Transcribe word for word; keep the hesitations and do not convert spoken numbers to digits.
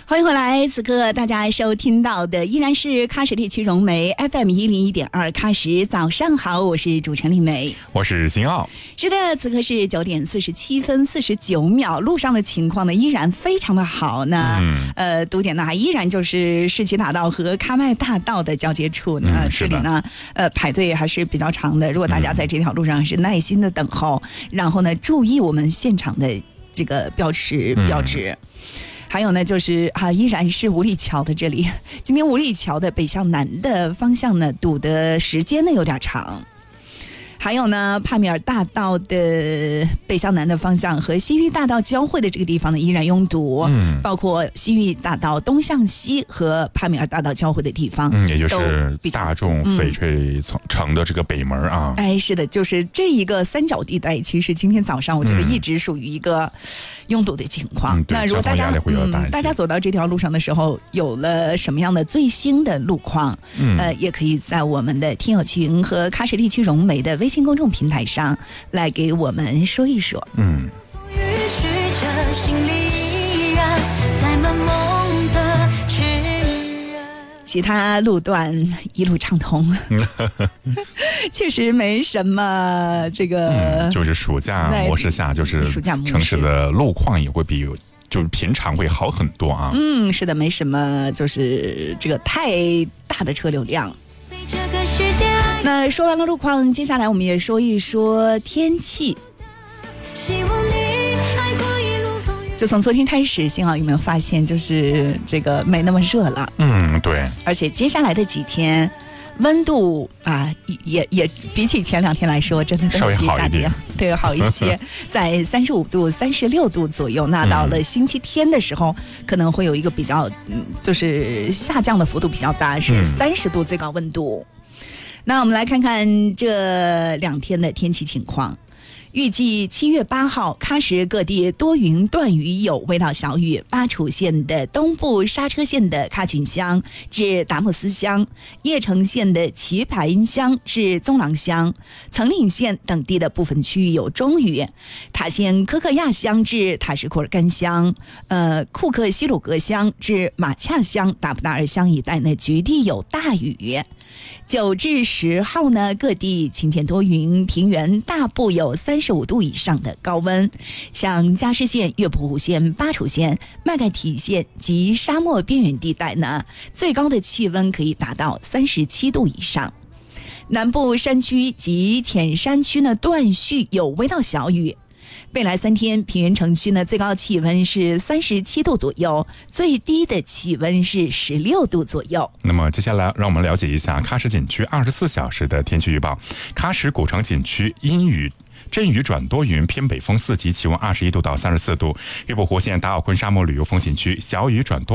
欢迎回来，此刻大家收听到的依然是喀什地区融媒 F M 一零一点二喀什。早上好，我是主持人丽梅， 我是新奥。 是的，此刻是九点四十七分四十九秒，路上的情况呢依然非常的好呢。嗯、呃，堵点呢依然就是世纪大道和喀麦大道的交接处呢，嗯、这里呢呃排队还是比较长的。如果大家在这条路上是耐心的等候，嗯、然后呢注意我们现场的这个标识标志。嗯还有呢，就是啊，依然是五里桥的这里。今天五里桥的北向南的方向呢，堵的时间呢有点长。还有呢，帕米尔大道的北向南的方向和西域大道交汇的这个地方呢，依然拥堵。嗯，包括西域大道东向西和帕米尔大道交汇的地方， 嗯，也就是大众翡翠城的这个北门啊。 嗯、哎，是的，就是这一个三角地带，其实今天早上我觉得一直属于一个拥堵的情况。 嗯、 那如果大家嗯大家走到这条路上的时候，有了什么样的最新的路况，嗯、呃，也可以在我们的听友群和喀什地区融媒的微信公众平台上来给我们说一说。嗯，其他路段一路畅通，确实没什么这个、 嗯。就是暑假模式下，就是城市的路况也会比就是平常会好很多啊。 嗯，是的，没什么，就是这个太大的车流量。那说完了路况，接下来我们也说一说天气。就从昨天开始，幸好有没有发现，就是这个没那么热了？ 嗯，对。 而且接下来的几天，温度啊，也也比起前两天来说，真的都是下降，对，好一些，在三十五度、三十六度左右。那到了星期天的时候，嗯、可能会有一个比较，嗯，就是下降的幅度比较大，是三十度最高温度。嗯，那我们来看看这两天的天气情况。预计七月八号，喀什各地多云断雨，有微到小雨。巴楚县的东部，刹车县的喀群乡至达木斯乡，叶城县的齐排恩乡至宗廊乡，层岭县等地的部分区域有中雨。塔县科克亚乡至塔什库尔干乡，呃，库克西鲁格乡至马恰乡、达布达尔乡一带呢，局地有大雨。九至十号呢，各地晴间多云，平原大部有三十五度以上的高温。像加什县、月普湖县、巴楚县、麦盖提县及沙漠边缘地带呢，最高的气温可以达到三十七度以上。南部山区及浅山区呢，断续有微到小雨。未来三天，平原城区呢最高气温是三十七度左右，最低的气温是十六度左右。 那么接下来让我们了解一下喀什景区二十四小时的天气预报。喀什古城景区阴雨阵雨转多云，偏北风四级，气温二十一度到三十四度。月普湖县达尔昆沙漠旅游风景区小雨转多